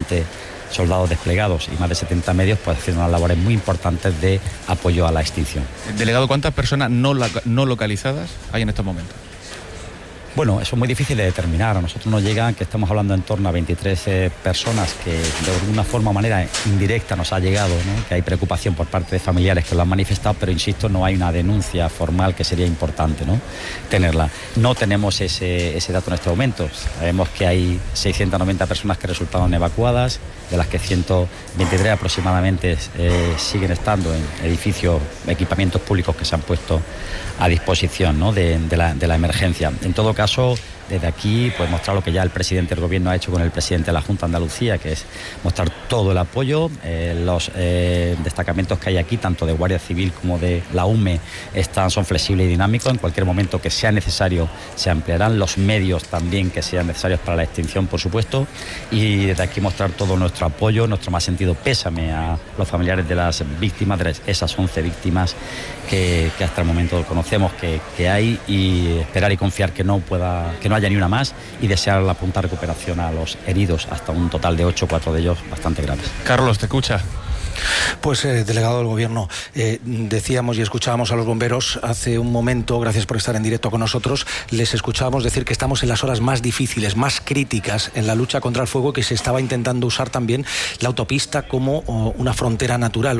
20 soldados desplegados y más de 70 medios, pues haciendo unas labores muy importantes de apoyo a la extinción. Delegado, ¿cuántas personas no localizadas hay en estos momentos? Bueno, eso es muy difícil de determinar. A nosotros nos llegan que estamos hablando en torno a 23 personas que de alguna forma o manera indirecta nos ha llegado, ¿no? Que hay preocupación por parte de familiares que lo han manifestado, pero insisto, no hay una denuncia formal, que sería importante, ¿no?, tenerla. No tenemos ese dato en este momento. Sabemos que hay 690 personas que resultaron evacuadas, de las que 123 aproximadamente siguen estando en edificios, equipamientos públicos que se han puesto a disposición, ¿no?, de la emergencia. En todo caso, desde aquí, pues mostrar lo que ya el presidente del Gobierno ha hecho con el presidente de la Junta de Andalucía, que es mostrar todo el apoyo. Los destacamentos que hay aquí, tanto de Guardia Civil como de la UME, son flexibles y dinámicos. En cualquier momento que sea necesario se ampliarán. Los medios también que sean necesarios para la extinción, por supuesto. Y desde aquí mostrar todo nuestro apoyo, nuestro más sentido pésame a los familiares de las víctimas, de esas 11 víctimas que hasta el momento conocemos que hay, y esperar y confiar que no haya ni una más, y desear la pronta recuperación a los heridos, hasta un total de 8, 4 de ellos bastante graves. Carlos, te escucha. Pues, delegado del Gobierno, decíamos y escuchábamos a los bomberos hace un momento, gracias por estar en directo con nosotros, les escuchábamos decir que estamos en las horas más difíciles, más críticas en la lucha contra el fuego, que se estaba intentando usar también la autopista como una frontera natural,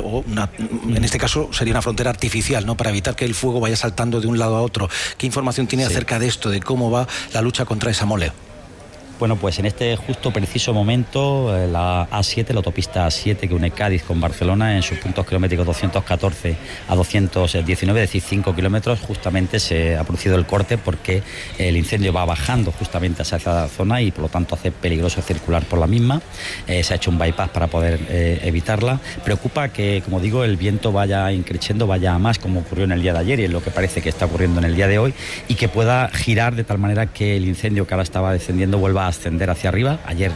en este caso sería una frontera artificial, ¿no?, para evitar que el fuego vaya saltando de un lado a otro. ¿Qué información tiene acerca de esto, de cómo va la lucha contra esa mole? Bueno, pues en este justo preciso momento, la A7, la autopista A7 que une Cádiz con Barcelona, en sus puntos kilométricos 214 a 219, es decir, 5 kilómetros, justamente se ha producido el corte porque el incendio va bajando justamente hacia esa zona y por lo tanto hace peligroso circular por la misma. Se ha hecho un bypass para poder evitarla. Preocupa que, como digo, el viento vaya increciendo, vaya a más, como ocurrió en el día de ayer y es lo que parece que está ocurriendo en el día de hoy, y que pueda girar de tal manera que el incendio que ahora estaba descendiendo vuelva a ascender hacia arriba. Ayer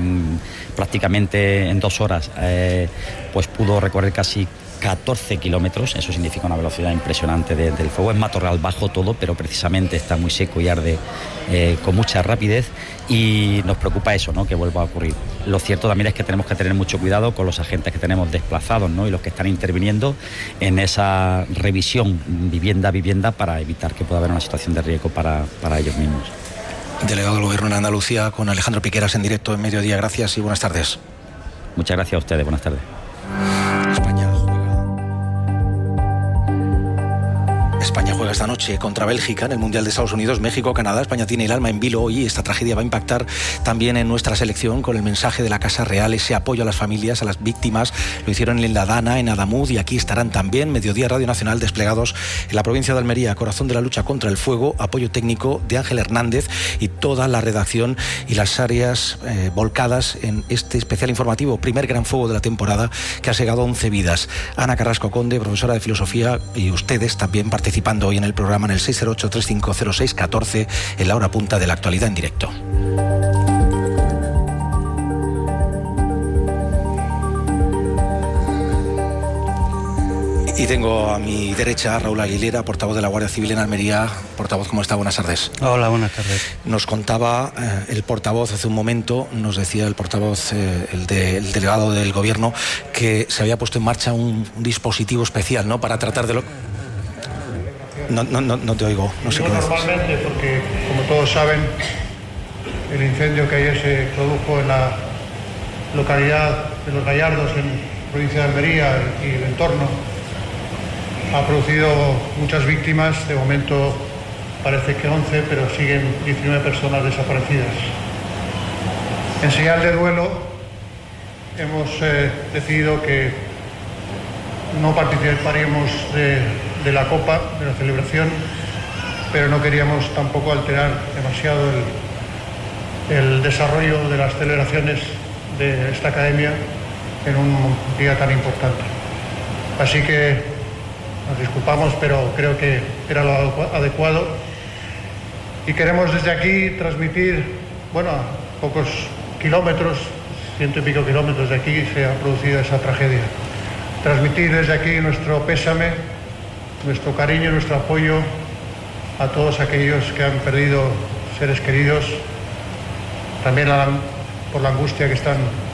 prácticamente en 2 horas pues pudo recorrer casi 14 kilómetros, eso significa una velocidad impresionante del fuego. Es matorral bajo todo, pero precisamente está muy seco y arde con mucha rapidez, y nos preocupa eso, ¿no?, que vuelva a ocurrir. Lo cierto también es que tenemos que tener mucho cuidado con los agentes que tenemos desplazados, ¿no?, y los que están interviniendo en esa revisión vivienda a vivienda para evitar que pueda haber una situación de riesgo para ellos mismos. Delegado del Gobierno en Andalucía, con Alejandro Piqueras en directo en Mediodía. Gracias y buenas tardes. Muchas gracias a ustedes, buenas tardes. España juega esta noche contra Bélgica en el Mundial de Estados Unidos, México, Canadá. España tiene el alma en vilo hoy y esta tragedia va a impactar también en nuestra selección con el mensaje de la Casa Real, ese apoyo a las familias, a las víctimas. Lo hicieron en La Dana, en Adamuz, y aquí estarán también. Mediodía Radio Nacional desplegados en la provincia de Almería, corazón de la lucha contra el fuego, apoyo técnico de Ángel Hernández y toda la redacción y las áreas volcadas en este especial informativo, primer gran fuego de la temporada que ha segado 11 vidas. Ana Carrasco Conde, profesora de filosofía, y ustedes también participando hoy en el programa en el 608-3506-14 en la hora punta de la actualidad en directo. Y tengo a mi derecha a Raúl Aguilera, portavoz de la Guardia Civil en Almería. Portavoz, ¿cómo está? Buenas tardes. Hola, buenas tardes. Nos contaba el portavoz hace un momento, nos decía el portavoz, el delegado del Gobierno, que se había puesto en marcha un dispositivo especial, ¿no?, para tratar de lo... No te oigo, no sé qué me dices. Normalmente, porque como todos saben, el incendio que ayer se produjo en la localidad de Los Gallardos, en la provincia de Almería y el entorno, ha producido muchas víctimas. De momento parece que 11, pero siguen 19 personas desaparecidas. En señal de duelo hemos decidido que no participaríamos de la Copa, de la celebración, pero no queríamos tampoco alterar demasiado el desarrollo de las celebraciones de esta academia en un día tan importante. Así que nos disculpamos, pero creo que era lo adecuado. Y queremos desde aquí transmitir, a pocos kilómetros, 100 y pico kilómetros de aquí se ha producido esa tragedia. Transmitir desde aquí nuestro pésame, nuestro cariño, nuestro apoyo a todos aquellos que han perdido seres queridos, también por la angustia que están